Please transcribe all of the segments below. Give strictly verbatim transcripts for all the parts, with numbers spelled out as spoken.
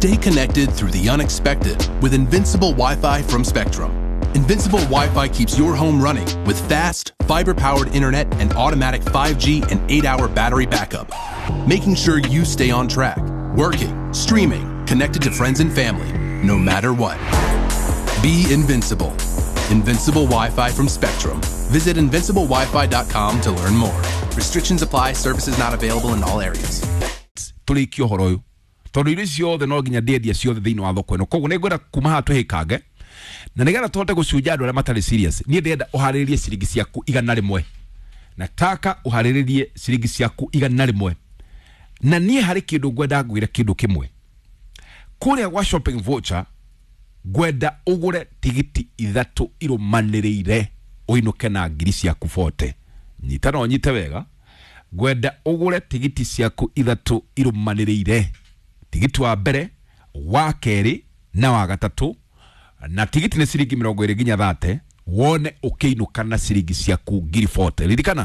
Stay connected through the unexpected with Invincible Wi-Fi from Spectrum. Invincible Wi-Fi keeps your home running with fast, fiber-powered internet and automatic five G and eight hour battery backup, making sure you stay on track, working, streaming, connected to friends and family, no matter what. Be invincible. Invincible Wi-Fi from Spectrum. Visit invincible wi fi dot com to learn more. Restrictions apply. Services not available in all areas. Tulikio horoyu. Tondu cio the no ginya dedia cio the thini wa thoko ino. Koguo nigwenda kuma ha tuhikange. Na nigera tuhote gucunja andu aria matari serious. Nie ndenda uhariririe ciringi ciaku igana rimwe. Nataka uhariririe ciringi ciaku igana rimwe. Na nie hari kindu ngwenda ngwire kindu kimwe. Kuria wa shopping voucher gwenda ugure tigiti ithatu irumaniriire uinuke na ngiri ciaku forty. Nyita no nyite wega. Gwenda ugure tigiti ciaku ithatu irumaniriire. Tigiti wa mbere, wa keri na wa gatatu. Na tigiti ni ciringi mirongo iri nginya thirty. Wone ukiinuka na ciringi ciaku ngiri forty. Ririkana?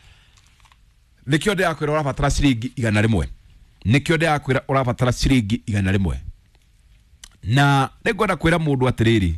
Nikio nde yakwira urabatara ciringi igana rimwe. Nikio nde yakwira urabatara ciringi igana rimwe. Na nigwenda kwira mundu atiriri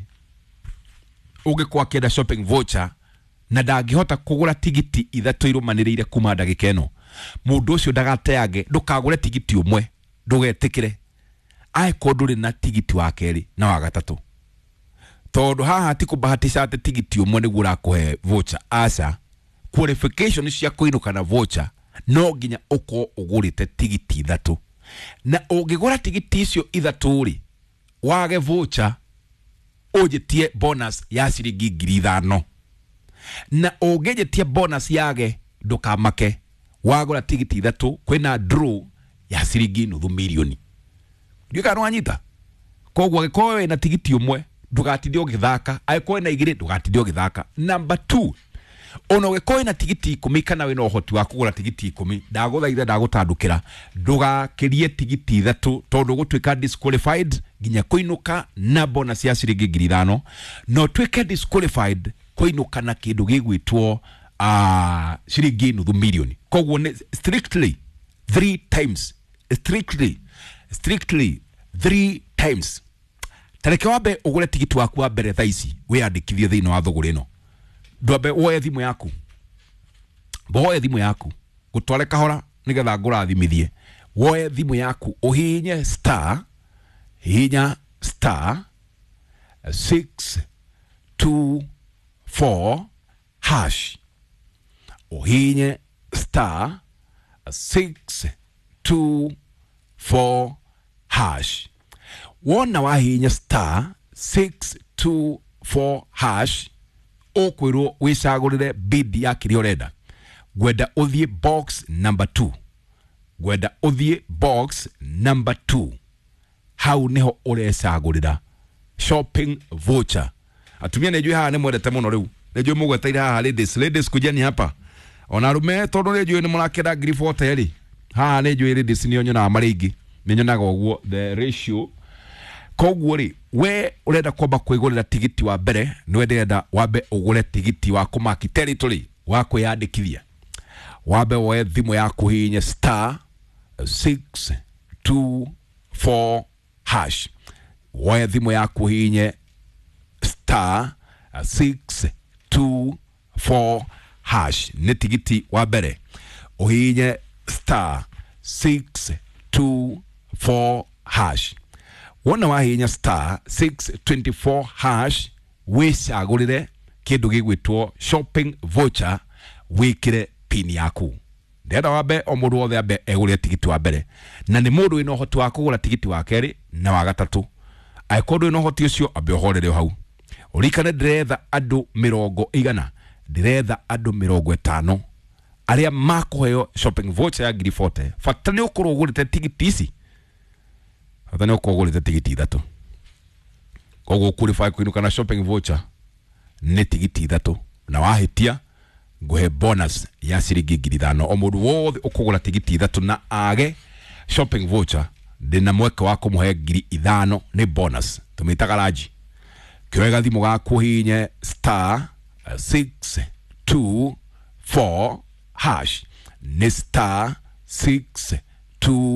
ugikwa kenda shopping voucher na ndangihota kugura tigiti ithatu irumaniriire kuma ndagika ino, mundu ucio ndagateage, ndukagure tigiti umwe, ndugetikire ai koduri na tigiti wa keri na wa gatatu. Tondu haha ti kubahatisha ate tigiti umwe niguo urakuhe voucher. Asa qualification cia kuinuka na voucher no ginya uko ugurite tigiti ithatu. Na ugigura tigiti icio ithatu ri wage voucher ujitie bonus ya ciringi ngiri ithano. Na ugejetie bonus yage ndukamake, wagura tigiti ithatu kwina draw ya ciringi nuthu milioni. Ndika no anyita. Koguo agikowe na tigiti umwe ndugatinde ugithaka, agikowe na igiri ndugatinde ugithaka. Number two, ono gikowe na tigiti ikumi kana wina uhoti wa kugura tigiti ikumi, ndaguthaitha ndagutandukira ndugakirie tigiti ithatu tondu gutwika disqualified ginya kuinuka na bonus ya ciringi ngiri ithano. No twike disqualified kuinuka na kindu gigwitwo ah uh, ciringi nuthu milioni. Koguo strictly three times, strictly strictly three times. Tareke wabe ugure tigiti waku wa mbere thaici wiyandikithie thiini wa thogora ino. Ndwabe woe thimu yaku. Woe thimu yaku. Gutware kahora nigetha ngurathimithie. Woe thimu yaku uhinye star hinya star six two four hash. Uhinye star six two four hash. Wona wahinya star six two four hash, okwirwo wicagurire bid ya kiri urenda. Gwenda uthie box number two. Gwenda uthie box number two. Hau niho urecagurira shopping voucher. Atumia nejwe haha ni mwendete muno riu. Nejwe mugweteire haha ladies. Ladies kujeni hapa. Ona rume tondu nejwe ni murakenda ngiri forty ri. Haha nejwe ladies ni onyona amaringi. Menyonaga uguo the ratio. Koguo ri we urenda kwamba kwigurira tigiti wa mbere, ni wenda wabe ugure tigiti wa kumaki territory wa kwiyandikithia. Wabe woe thimu yaku hinya star six two four hash. Woe thimu yaku hinye star six two four hash. Ni tigiti wa mbere uhinye star six two four hash. Wona wahinya star six two four hash, wicagurire kindu gigwitwo shopping voucher, wikire pin yaku. Ndenda wabe o mundu wothe abe egure tigiti wa mbere, na ni mundu wina uhoti wa kugura tigiti wa keri na wa gatatu. Aikondu wina uhoti ucio abe ohorere hau. Urikane ndiretha andu mirongo igana, ndiretha andu mirongo itano aria makuheo shopping voucher ya ngiri forty. Fatani ukorwo ugurite tigiti ici, fatani ukorwo ugurite tigiti ithatu. Koguo qualify kuinuka na shopping voucher ni tigiti ithatu, na wahitia nguhe bonus ya ciringi ngiri ithano. O mundu wothe ukugura tigiti ithatu na age shopping voucher, ndina mweke wa kumuhe ngiri ithano ni bonus. Tumitaga raji. Kiwega thimu gaku hinye star six two four hash. Ni star six two